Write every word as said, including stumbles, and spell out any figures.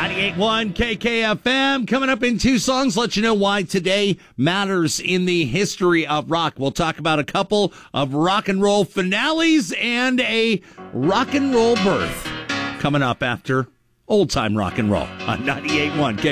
ninety-eight point one K K F M. Coming up in two songs, let you know why today matters in the history of rock. We'll talk about a couple of rock and roll finales and a rock and roll birth coming up after old time rock and roll on ninety-eight point one K K F M.